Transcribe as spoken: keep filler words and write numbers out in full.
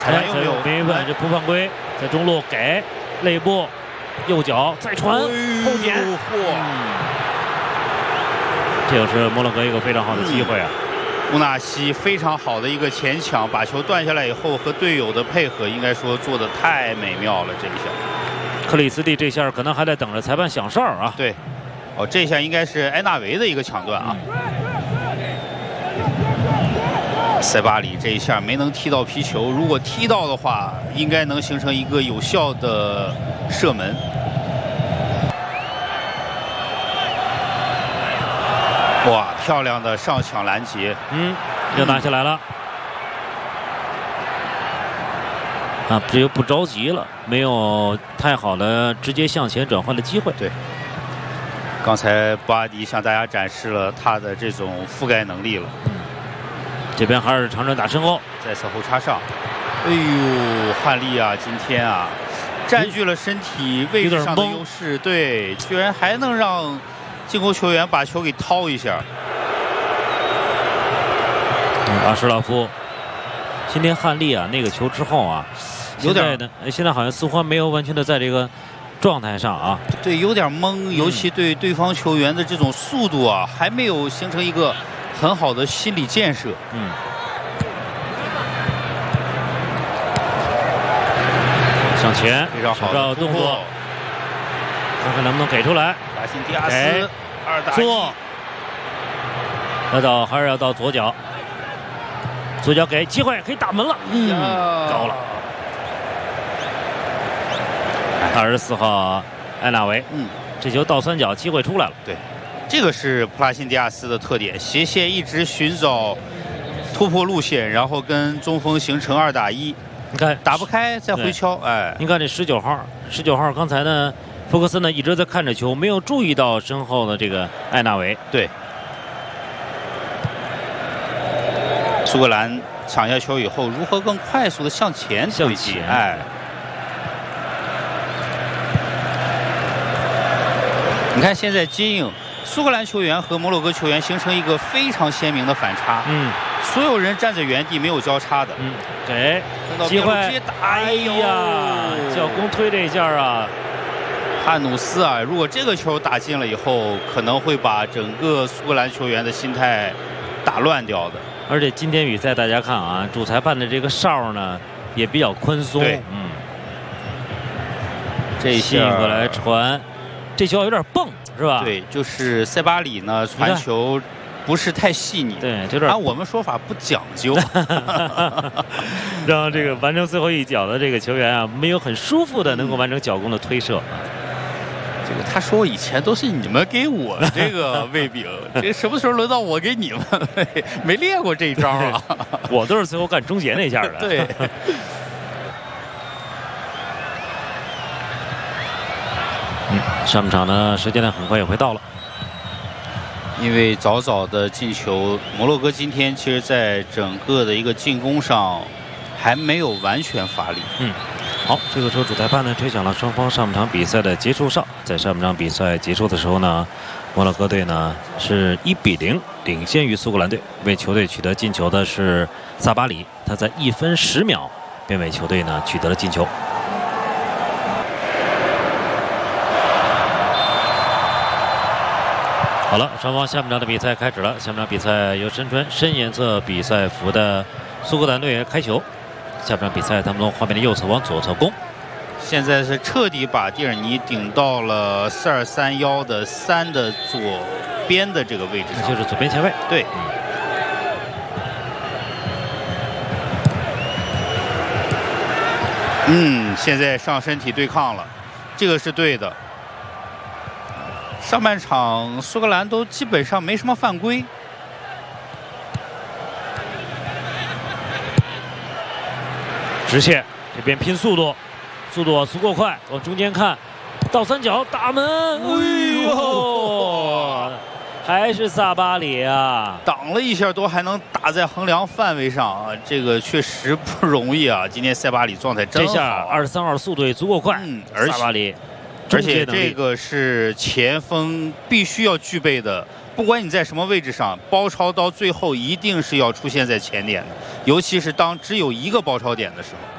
裁判又没有没问，这不犯规，在中路给肋部，右脚再传后点，嚯！这就是摩洛哥一个非常好的机会啊。 乌纳西非常好的一个前抢，把球断下来以后和队友的配合，应该说做的太美妙了。这一下， 克里斯蒂这下可能还在等着裁判响哨啊。 对，哦，这下应该是埃纳维的一个抢断啊。嗯、塞巴里这一下没能踢到皮球，如果踢到的话，应该能形成一个有效的射门。 哇，漂亮的上抢拦截， 嗯，又拿下来了。啊，这又不着急了，没有太好的直接向前转换的机会。 对，刚才布阿迪向大家展示了他的这种覆盖能力了。 嗯，这边还是长传打身后， 再次后插上。哎呦，汉利啊，今天啊，占据了身体位置上的优势，对，居然还能让。 进攻球员把球给掏一下。 嗯、阿什拉夫，今天汉利啊，那个球之后啊，有点呢，现在好像似乎没有完全的在这个状态上啊。 对，有点懵，尤其对对方球员的这种速度啊，还没有形成一个很好的心理建设。嗯。 向前， 非常好的动作，看看能不能给出来。 达辛迪亚斯二打一， 要到还是要到左脚，左脚给机会可以打门了，嗯，高了。二十四号埃纳维，嗯，这球倒三角机会出来了。 对，这个是普拉辛迪亚斯的特点，斜线一直寻找突破路线，然后跟中锋形成二打一。 你看打不开再回敲，哎， 你看这十九号，十九号刚才呢。 福克斯呢一直在看着球，没有注意到身后的这个埃纳维。 对，苏格兰抢下球以后，如何更快速的向前推进？哎，你看现在接应，苏格兰球员和摩洛哥球员形成一个非常鲜明的反差。嗯，所有人站在原地没有交叉的。 嗯，给机会，哎呀，脚弓推这一下啊！ 汉努斯啊，如果这个球打进了以后，可能会把整个苏格兰球员的心态打乱掉的。 而且今天比赛大家看啊，主裁判的这个哨呢也比较宽松。 对， 嗯， 这吸引过来传，这球有点蹦，是吧？ 对，就是塞巴里呢传球不是太细腻， 对，有点按我们说法不讲究， 让这个完成最后一脚的这个球员啊，没有很舒服的能够完成脚弓的推射。 这个他说以前都是你们给我这个喂饼，这什么时候轮到我给你们？没练过这一招啊！ 我都是最后干终结那下的。 对。 嗯，上半场呢时间呢很快也会到了， 因为早早的进球，摩洛哥今天其实在整个的一个进攻上还没有完全发力。嗯。 好，这个时候主裁判呢吹响了双方上半场比赛的结束哨。在上半场比赛结束的时候呢，摩洛哥队呢是一比零领先于苏格兰队。为球队取得进球的是萨巴里，他在一分十秒便为球队呢取得了进球。好了，双方下半场的比赛开始了。下半场比赛由身穿深颜色比赛服的苏格兰队开球。 下半场比赛，他们从画面的右侧往左侧攻。 现在是彻底把蒂尔尼顶到了四二三幺的三的左边的这个位置上， 就是左边前卫。 对。嗯，现在上身体对抗了，这个是对的。上半场苏格兰都基本上没什么犯规。 直线这边拼速度，速度足够快，往中间看，倒三角打门，哎呦，还是萨巴里啊， 挡了一下都还能打在横梁范围上啊，这个确实不容易啊。今天塞巴里状态真好， 这下二十三号速度也足够快，嗯， 而且萨巴里， 而且这个是前锋必须要具备的。 不管你在什么位置上，包抄到最后一定是要出现在前点的，尤其是当只有一个包抄点的时候。